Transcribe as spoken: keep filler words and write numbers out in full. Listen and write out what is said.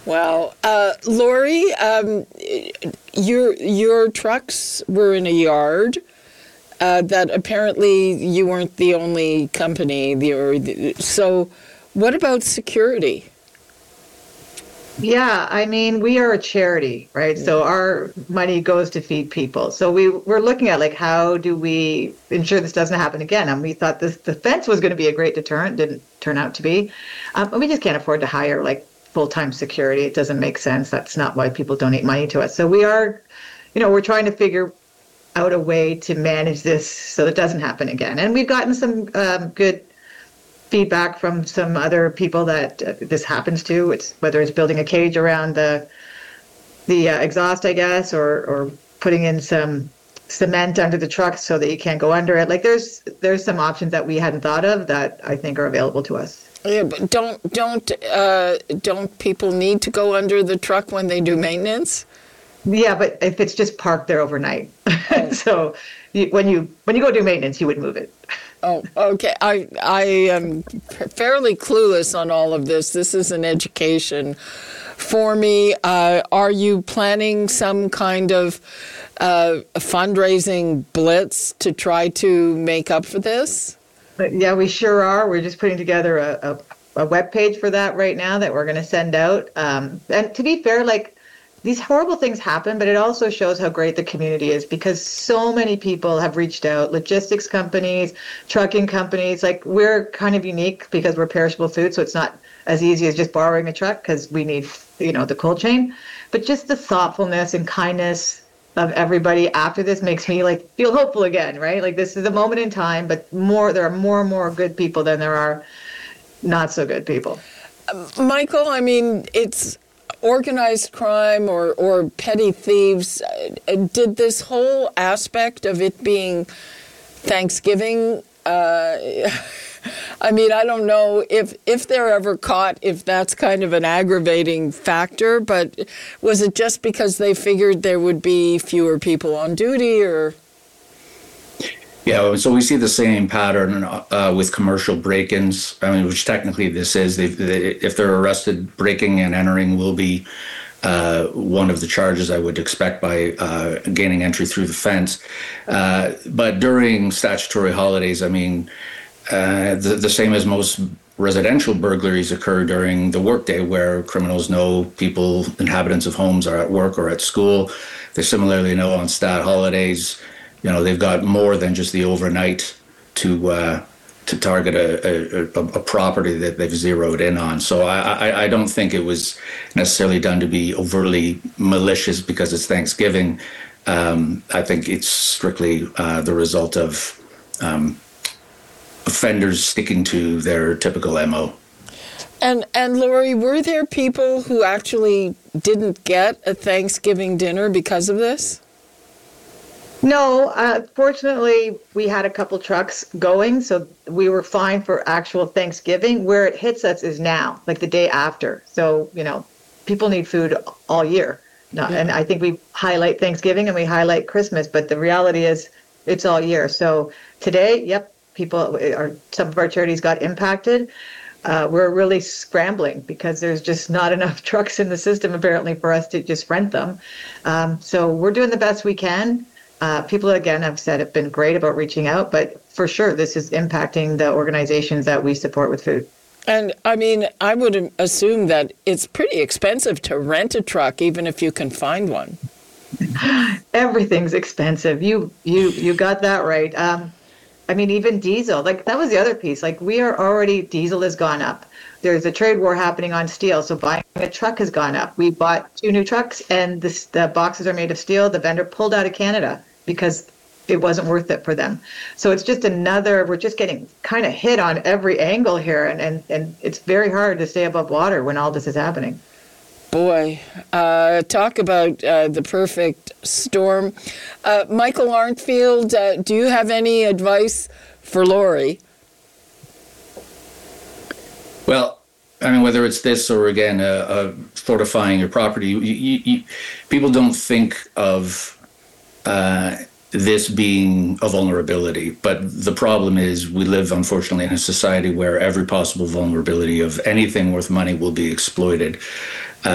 Wow. Uh, Lori, um, your your trucks were in a yard uh, that apparently you weren't the only company. The, or the, so what about security? Yeah, I mean, we are a charity, right? So our money goes to feed people. So we we're looking at like, how do we ensure this doesn't happen again? And we thought this the fence was going to be a great deterrent. Didn't turn out to be. Um, but we just can't afford to hire like full-time security. It doesn't make sense. That's not why people donate money to us. So we are, you know, we're trying to figure out a way to manage this so it doesn't happen again. And we've gotten some um, good feedback from some other people that uh, this happens to. It's whether it's building a cage around the the uh, exhaust, I guess, or or putting in some cement under the truck so that you can't go under it. Like there's there's some options that we hadn't thought of that I think are available to us. Yeah, but don't don't uh, don't people need to go under the truck when they do maintenance? Yeah, but if it's just parked there overnight, oh. so you, when you when you go do maintenance, you would move it. Oh, okay. I I am fairly clueless on all of this. This is an education for me. Uh, are you planning some kind of uh, fundraising blitz to try to make up for this? Yeah, we sure are. We're just putting together a, a, a web page for that right now that we're going to send out. Um, and to be fair, like, these horrible things happen, but it also shows how great the community is because so many people have reached out, logistics companies, trucking companies. Like we're kind of unique because we're perishable food, so it's not as easy as just borrowing a truck because we need, you know, the cold chain. But just the thoughtfulness and kindness of everybody after this makes me like feel hopeful again, right? Like this is a moment in time, but more there are more and more good people than there are not so good people. Uh, Michael, I mean, it's organized crime or, or petty thieves. Uh, did this whole aspect of it being Thanksgiving, uh, I mean, I don't know if, if they're ever caught, if that's kind of an aggravating factor, but was it just because they figured there would be fewer people on duty or... Yeah, so we see the same pattern uh, with commercial break-ins. I mean, which technically this is. They, they, if they're arrested, breaking and entering will be uh, one of the charges I would expect by uh, gaining entry through the fence. Uh, but during statutory holidays, I mean, uh, the, the same as most residential burglaries occur during the workday, where criminals know people, inhabitants of homes, are at work or at school. They similarly know on stat holidays. You know, they've got more than just the overnight to uh, to target a, a, a property that they've zeroed in on. So I, I, I don't think it was necessarily done to be overtly malicious because it's Thanksgiving. Um, I think it's strictly uh, the result of um, offenders sticking to their typical M O. And, and Lori, were there people who actually didn't get a Thanksgiving dinner because of this? No, uh, fortunately, we had a couple trucks going, so we were fine for actual Thanksgiving. Where it hits us is now, like the day after. So, you know, people need food all year. No, yeah. And I think we highlight Thanksgiving and we highlight Christmas, but the reality is it's all year. So today, yep, people, are, some of our charities got impacted. Uh, we're really scrambling because there's just not enough trucks in the system, apparently, for us to just rent them. Um, so we're doing the best we can. Uh, people, again, have said have been great about reaching out, but for sure, this is impacting the organizations that we support with food. And I mean, I would assume that it's pretty expensive to rent a truck, even if you can find one. Everything's expensive. You you you got that right. Um, I mean, even diesel, like that was the other piece. Like we are already, diesel has gone up. There's a trade war happening on steel, so buying a truck has gone up. We bought two new trucks, and this, the boxes are made of steel. The vendor pulled out of Canada because it wasn't worth it for them. So it's just another, we're just getting kind of hit on every angle here, and, and, and it's very hard to stay above water when all this is happening. Boy, uh, talk about uh, the perfect storm. Uh, Michael Arntfield, uh, do you have any advice for Lori? Well, I mean, whether it's this or, again, uh, uh, fortifying your property, you, you, you, people don't think of uh, this being a vulnerability. But the problem is we live, unfortunately, in a society where every possible vulnerability of anything worth money will be exploited.